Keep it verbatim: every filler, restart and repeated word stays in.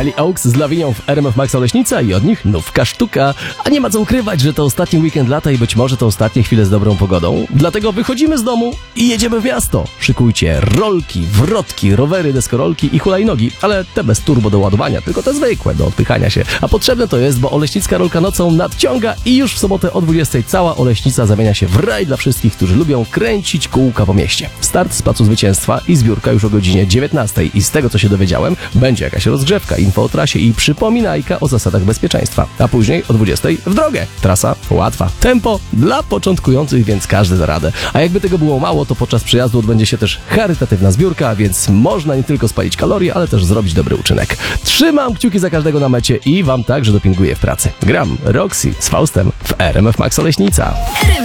Holy Oaks z Lawinią w R M F Max Oleśnica i od nich nówka sztuka. A nie ma co ukrywać, że to ostatni weekend lata i być może to ostatnie chwile z dobrą pogodą. Dlatego wychodzimy z domu i jedziemy w miasto. Szykujcie rolki, wrotki, rowery, deskorolki i hulajnogi, ale te bez turbo do ładowania, tylko te zwykłe do odpychania się. A potrzebne to jest, bo Oleśnicka Rolka nocą nadciąga i już w sobotę o dwudziestej cała Oleśnica zamienia się w raj dla wszystkich, którzy lubią kręcić kółka po mieście. Start z Placu Zwycięstwa i zbiórka już o godzinie dziewiętnastej i z tego co się dowiedziałem, będzie jakaś rozgrzewka, info o trasie i przypominajka o zasadach bezpieczeństwa. A później o dwudziestej w drogę. Trasa łatwa. Tempo dla początkujących, więc każdy da radę. A jakby tego było mało, to podczas przyjazdu odbędzie się też charytatywna zbiórka, więc można nie tylko spalić kalorie, ale też zrobić dobry uczynek. Trzymam kciuki za każdego na mecie i wam także dopinguję w pracy. Gram Roxy z Faustem w R M F Max Oleśnica.